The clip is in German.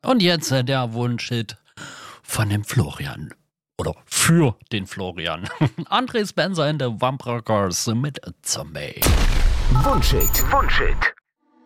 Und jetzt der Wunschhit von dem Florian. Oder für den Florian. André Spencer in der Vampire Girls mit Zombie. Wunschhit.